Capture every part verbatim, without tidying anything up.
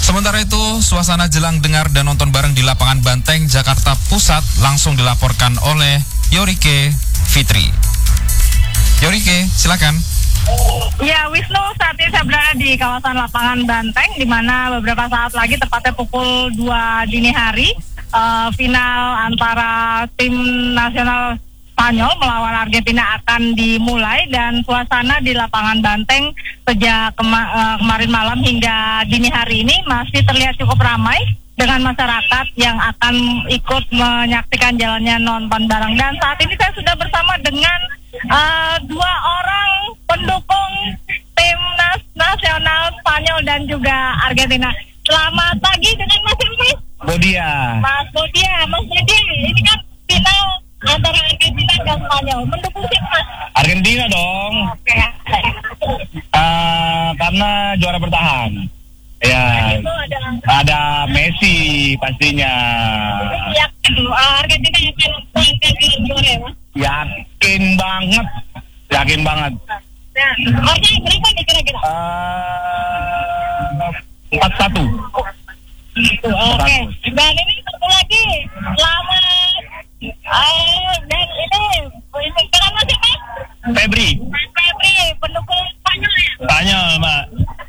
Sementara itu, suasana jelang dengar dan nonton bareng di lapangan Banteng, Jakarta Pusat langsung dilaporkan oleh Yorike Fitri. Yorike, silakan. Ya, Wisnu, saat ini saya berada di kawasan lapangan Banteng, di mana beberapa saat lagi, tepatnya pukul dua dini hari, uh, final antara tim nasional Spanyol melawan Argentina akan dimulai, dan suasana di lapangan Banteng sejak kema- uh, kemarin malam hingga dini hari ini masih terlihat cukup ramai dengan masyarakat yang akan ikut menyaksikan jalannya nonton bareng. Dan saat ini saya sudah bersama dengan uh, dua orang pendukung timnas nasional Spanyol dan juga Argentina. Selamat pagi dengan Mas Mas Bodia. Mas Bodia, Mas Bodia, ini kan final antara Argentina dan Spanyol. Mendukung siapa? Argentina dong. Oke. Uh, karena juara bertahan. Ya. Itu ada Ada Messi pastinya. yakin Argentina akan mengangkat juara, Mas? Yakin banget. Yakin banget. Nah, skornya berapa nih kira-kira? Uh, empat satu. Oke, dan ini satu lagi, selamat. Uh, dan ini, ini kenapa sih, Mas? Febri. Febri, pendukung Spanyol ya? Spanyol, Mbak.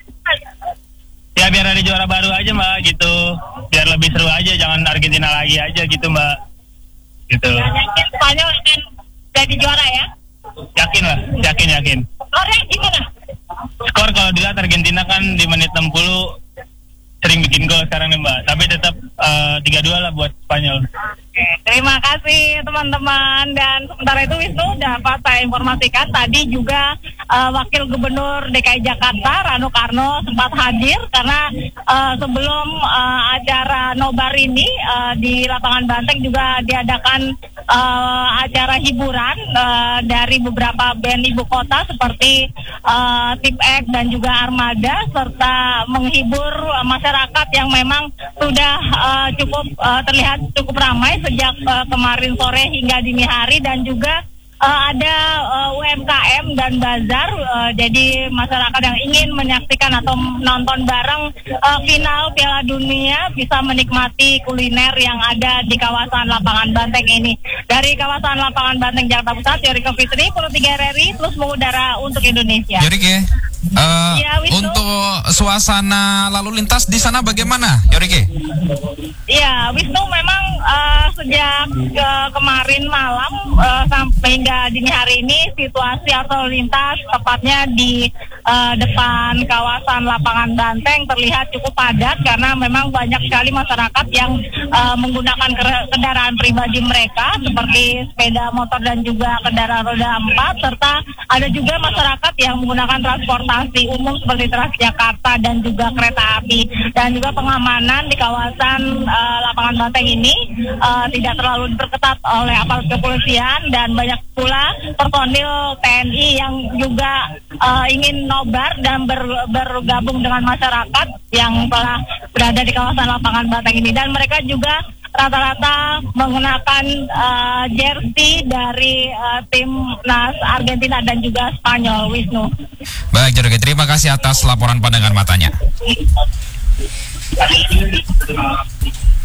Ya biar ada juara baru aja, Mbak, gitu. Biar lebih seru aja, jangan Argentina lagi aja gitu, Mbak. Gitu. Dan yakin Spanyol akan jadi juara ya? Yakin lah, yakin yakin. Skornya gimana? Skor kalau dilihat Argentina kan di menit enam puluh sering bikin gol sekarang nih, Mbak. Tapi tetap uh, tiga dua lah buat Spanyol. Oke, terima kasih teman-teman. Dan sementara itu Wisnu dapat saya informasikan tadi juga uh, Wakil Gubernur D K I Jakarta Rano Karno sempat hadir karena uh, sebelum uh, acara nobar ini uh, di lapangan Banteng juga diadakan uh, acara hiburan uh, dari beberapa band ibu kota seperti uh, Tip X dan juga Armada, serta menghibur uh, masyarakat yang memang sudah uh, cukup uh, terlihat cukup ramai sejak uh, kemarin sore hingga dini hari, dan juga uh, ada uh, U M K M dan bazar. Uh, jadi masyarakat yang ingin menyaksikan atau menonton bareng uh, final Piala Dunia bisa menikmati kuliner yang ada di kawasan lapangan Banteng ini. Dari kawasan lapangan Banteng Jakarta Pusat, Yorike Fitri, Pro tiga R R I, terus mengudara untuk Indonesia. Yorike, uh, Ya, Wisnu. untuk suasana lalu lintas di sana bagaimana, Yorike? Iya, Wisnu, memang uh, sejak uh, kemarin malam uh, sampai hingga dini hari ini situasi arus lintas tepatnya di uh, depan kawasan lapangan Banteng terlihat cukup padat karena memang banyak sekali masyarakat yang uh, menggunakan kendaraan pribadi mereka seperti sepeda motor dan juga kendaraan roda empat, serta ada juga masyarakat yang menggunakan transportasi umum seperti Transjakarta dan juga kereta api. Dan juga pengamanan di kawasan uh, lapangan Banteng ini uh, tidak terlalu diperketat oleh aparat kepolisian, dan banyak pula personil T N I yang juga uh, ingin nobar dan ber, bergabung dengan masyarakat yang telah berada di kawasan lapangan Banteng ini. Dan mereka juga rata-rata menggunakan uh, jersey dari uh, timnas Argentina dan juga Spanyol, Wisnu. Baik, Yorike, terima kasih atas laporan pandangan matanya.